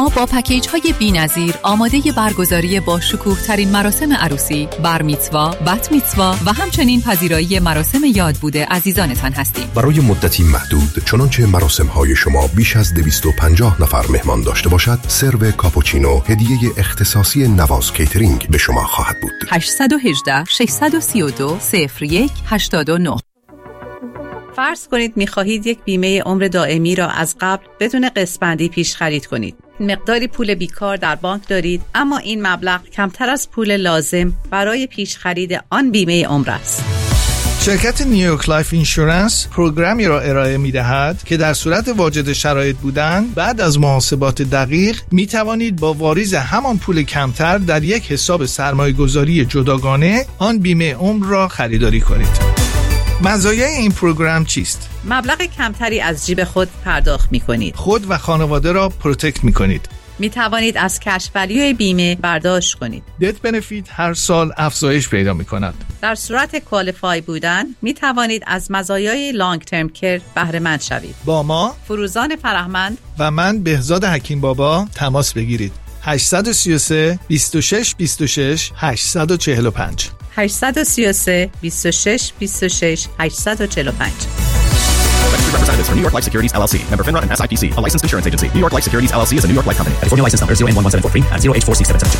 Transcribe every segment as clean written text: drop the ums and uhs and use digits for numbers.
ما با پکیج های بی‌نظیر آماده برگزاری با شکوه ترین مراسم عروسی، بر میتزوا، بت میتزوا و همچنین پذیرایی مراسم یاد بوده عزیزانتان هستیم. برای مدتی محدود، چنانچه مراسم های شما بیش از 250 نفر مهمان داشته باشد، سرو کاپوچینو هدیه اختصاصی نواز کیترینگ به شما خواهد بود. 818 632 01 89. فرض کنید می‌خواهید یک بیمه عمر دائمی را از قبل بدون قسط‌بندی پیش خرید کنید. مقداری پول بیکار در بانک دارید، اما این مبلغ کمتر از پول لازم برای پیش خرید آن بیمه عمر است. شرکت نیویورک لایف اینشورنس پروگرامی را ارائه می‌دهد که در صورت واجد شرایط بودن بعد از محاسبات دقیق می توانید با واریز همان پول کمتر در یک حساب سرمایه‌گذاری جداگانه آن بیمه عمر را خریداری کنید. مزایای این پروگرام چیست؟ مبلغ کمتری از جیب خود پرداخت می‌کنید. خود و خانواده را پروتکت می‌کنید. می توانید از کش ولیوی بیمه برداشت کنید. دت بنفیت هر سال افزایش پیدا می کند. در صورت کوالیفای بودن می توانید از مزایای لانگ ترم کیر بهره مند شوید. با ما فروزان فرهمند و من بهزاد حکیم بابا تماس بگیرید. 833 26 26 845 833 26 26 845. Representatives for New York Life Securities LLC, member FINRA and SIPC, a licensed insurance agency. New York Life Securities LLC is a New York Life company. California license number 0N11743 and 0H46772.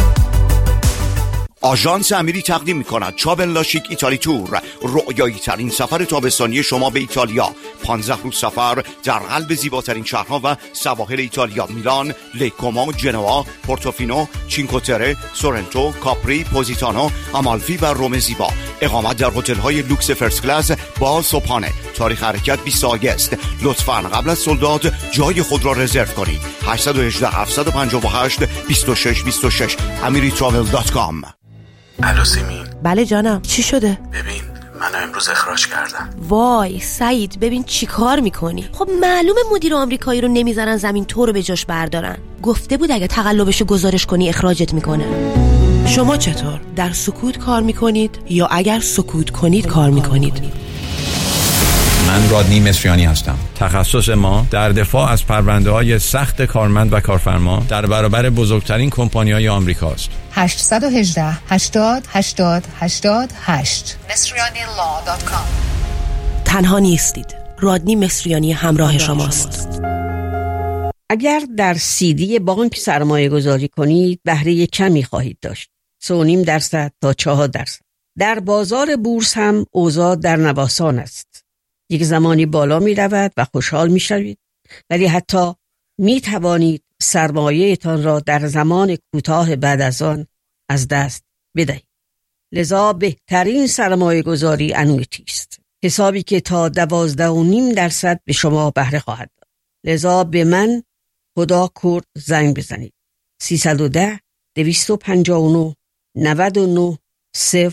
آژانس امیری تقدیم می‌کند چابل لاشیک ایتالی تور، رؤیایی ترین سفر تابستانی شما به ایتالیا. 15 روز سفر در قلب زیباترین شهرها و سواحل ایتالیا: میلان، لیکومو، جنوا، پورتوفینو، چینکوتره، سورنتو، کاپری، پوزیتانو، آمالفی و روم زیبا. اقامت در هتل‌های لوکس فرست کلاس با صبحانه. تاریخ حرکت 20 آگوست. لطفاً قبل از سولداد جای خود را رزرو کنید. 818 758 26 26 amiritravel.com. الو سیمین. بله جانم، چی شده؟ ببین منو امروز اخراج کردن. وای سعید، ببین چی کار میکنی؟ خب معلومه مدیر آمریکایی رو نمیذارن زمین تو رو به جاش بردارن. گفته بود اگه تقلبشو گزارش کنی اخراجت میکنه. شما چطور؟ در سکوت کار میکنید یا اگر سکوت کنید کار میکنید؟ من رادنی مصریانی هستم. تخصص ما در دفاع از پرونده‌های سخت کارمند و کارفرما در برابر بزرگترین کمپانی‌های آمریکاست. 818 80 80 88 مصریانی.law.com. تنها نیستید. رادنی مصریانی همراه شماست. اگر در CD بانک سرمایه گذاری کنید بهره کمی خواهید داشت. 3.5% تا 4%. در بازار بورس هم اوضاع در نوسان است. یک زمانی بالا می رود و خوشحال می شوید، ولی حتی می توانید سرمایه‌تان را در زمان کوتاه بعد از آن از دست بدهید. لذا بهترین سرمایه گذاری انویتی است. حسابی که تا 12.5% به شما بهره خواهد داد. لذا به من خدا کرد زنگ بزنید. 310 259 99 00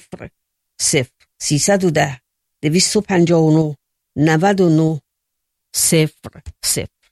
310 259 99 00.